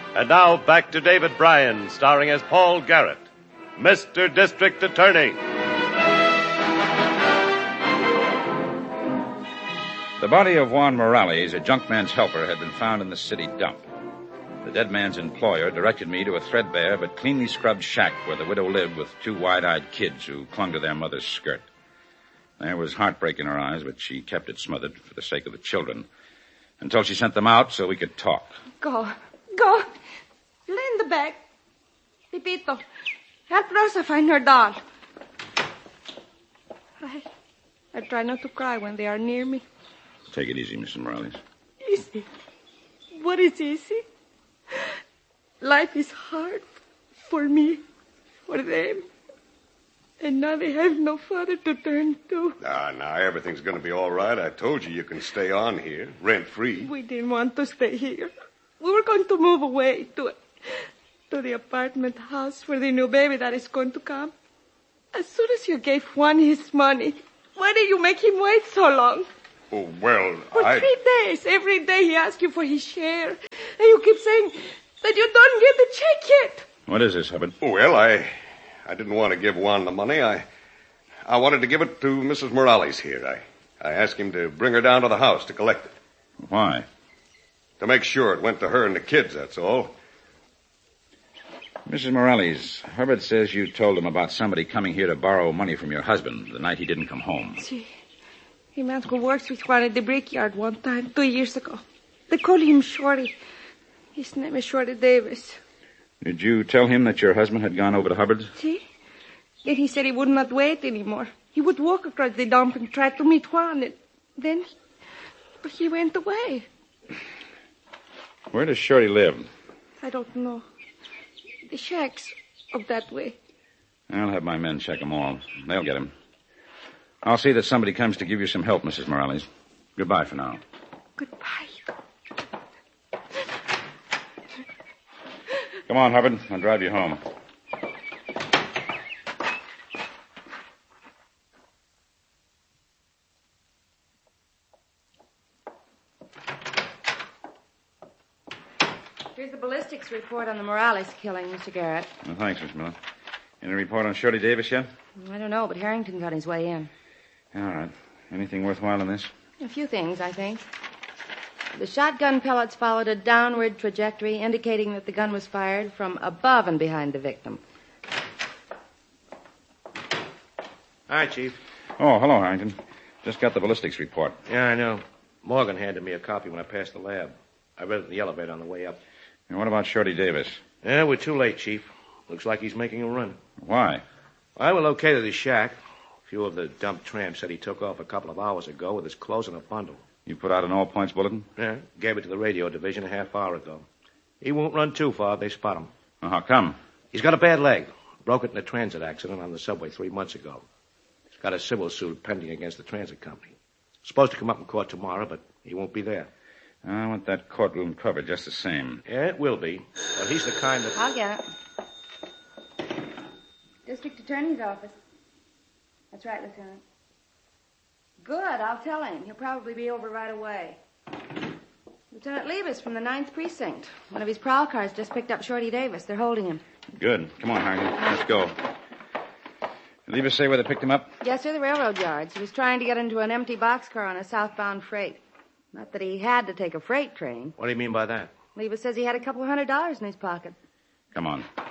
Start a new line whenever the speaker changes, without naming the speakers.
And now back to David Bryan, starring as Paul Garrett, Mr. District Attorney.
The body of Juan Morales, a junkman's helper, had been found in the city dump. The dead man's employer directed me to a threadbare but cleanly scrubbed shack where the widow lived with two wide-eyed kids who clung to their mother's skirt. There was heartbreak in her eyes, but she kept it smothered for the sake of the children, until she sent them out so we could talk.
Go. Lay in the bag. Pipito, help Rosa find her doll. I try not to cry when they are near me.
Take it easy, Mrs. Morales.
Easy? What is easy? Life is hard for me, for them. And now they have no father to turn to.
Now, everything's going to be all right. I told you can stay on here, rent-free.
We didn't want to stay here. We were going to move away to the apartment house for the new baby that is going to come. As soon as you gave Juan his money, why did you make him wait so long?
Oh, well,
For 3 days. Every day he asks you for his share. And you keep saying that you don't get the check yet.
What is this, Hubbard?
Oh, well, I didn't want to give Juan the money. I wanted to give it to Mrs. Morales here. I asked him to bring her down to the house to collect it.
Why?
To make sure it went to her and the kids, that's all.
Mrs. Morales, Hubbard says you told him about somebody coming here to borrow money from your husband the night he didn't come home.
See, a man who works with Juan at the brickyard one time, 2 years ago. They call him Shorty. His name is Shorty Davis.
Did you tell him that your husband had gone over to Hubbard's?
See? Then he said he would not wait anymore. He would walk across the dump and try to meet Juan. And then he went away.
Where does Shorty live?
I don't know. The shack's up that way.
I'll have my men check them all. They'll get him. I'll see that somebody comes to give you some help, Mrs. Morales. Goodbye for now.
Goodbye.
Come on, Hubbard. I'll drive you home.
Here's the ballistics report on the Morales killing, Mr. Garrett.
Well, thanks, Miss Miller. Any report on Shorty Davis yet?
I don't know, but Harrington's on his way in.
All right. Anything worthwhile in this?
A few things, I think. The shotgun pellets followed a downward trajectory, indicating that the gun was fired from above and behind the victim.
Hi, Chief.
Oh, hello, Harrington. Just got the ballistics report.
Yeah, I know. Morgan handed me a copy when I passed the lab. I read it in the elevator on the way up.
And what about Shorty Davis?
Yeah, we're too late, Chief. Looks like he's making a run.
Why?
I located his shack. A few of the dump tramps said he took off a couple of hours ago with his clothes in a bundle.
You put out an all-points bulletin?
Yeah, gave it to the radio division a half hour ago. He won't run too far if they spot him.
Well, how come?
He's got a bad leg. Broke it in a transit accident on the subway 3 months ago. He's got a civil suit pending against the transit company. Supposed to come up in court tomorrow, but he won't be there.
I want that courtroom covered just the same.
Yeah, it will be. But he's the kind that...
I'll get it. District Attorney's office. That's right, Lieutenant. Good, I'll tell him. He'll probably be over right away. Lieutenant Levis from the 9th Precinct. One of his prowl cars just picked up Shorty Davis. They're holding him.
Good. Come on, Harrington. Let's go. Did Levis say where they picked him up?
Yes, sir, the railroad yards. He was trying to get into an empty boxcar on a southbound freight. Not that he had to take a freight train.
What do you mean by that?
Levis says he had a couple $100 in his pocket.
Come on.